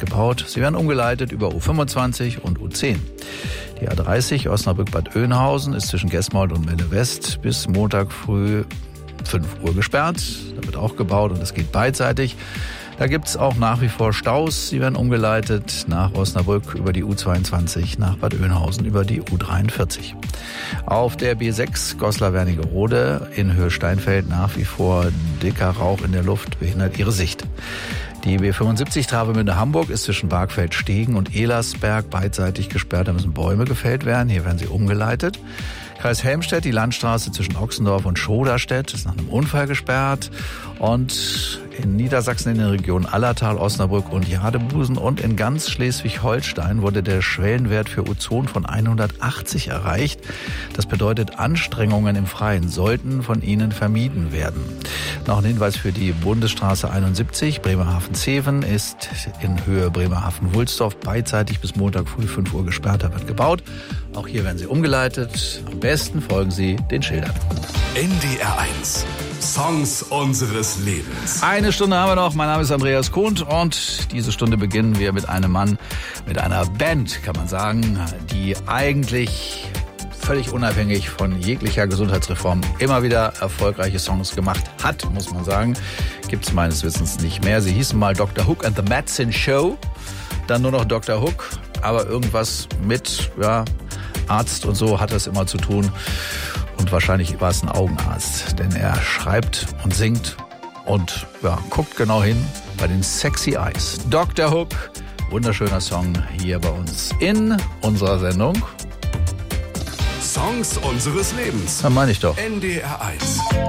gebaut. Sie werden umgeleitet über U25 und U10. Die A30 Osnabrück-Bad Oeynhausen ist zwischen Gesmold und Melle West bis Montag früh 5 Uhr gesperrt. Da wird auch gebaut und es geht beidseitig. Da gibt's auch nach wie vor Staus. Sie werden umgeleitet nach Osnabrück über die U22, nach Bad Oeynhausen über die U43. Auf der B6 Goslar-Wernigerode in Höhe Steinfeld nach wie vor dicker Rauch in der Luft behindert Ihre Sicht. Die B75 Travemünde-Hamburg ist zwischen Bargfeld-Stegen und Elersberg beidseitig gesperrt. Da müssen Bäume gefällt werden. Hier werden sie umgeleitet. Kreis Helmstedt, die Landstraße zwischen Ochsendorf und Schoderstedt ist nach einem Unfall gesperrt. Und in Niedersachsen in den Regionen Allertal, Osnabrück und Jadebusen und in ganz Schleswig-Holstein wurde der Schwellenwert für Ozon von 180 erreicht. Das bedeutet, Anstrengungen im Freien sollten von Ihnen vermieden werden. Noch ein Hinweis für die Bundesstraße 71, Bremerhaven-Zeven ist in Höhe Bremerhaven-Wulsdorf beidseitig bis Montag früh 5 Uhr gesperrt, da wird gebaut. Auch hier werden Sie umgeleitet. Am besten folgen Sie den Schildern. NDR 1. Songs unseres Lebens. Eine Stunde haben wir noch. Mein Name ist Andreas Kuhn und diese Stunde beginnen wir mit einem Mann, mit einer Band, kann man sagen, die eigentlich völlig unabhängig von jeglicher Gesundheitsreform immer wieder erfolgreiche Songs gemacht hat, muss man sagen. Gibt es meines Wissens nicht mehr. Sie hießen mal Dr. Hook and the Medicine Show, dann nur noch Dr. Hook, aber irgendwas mit Arzt und so hat das immer zu tun. Und wahrscheinlich war es ein Augenarzt, denn er schreibt und singt und guckt genau hin bei den Sexy Eyes. Dr. Hook, wunderschöner Song hier bei uns in unserer Sendung. Songs unseres Lebens. Das meine ich doch. NDR 1.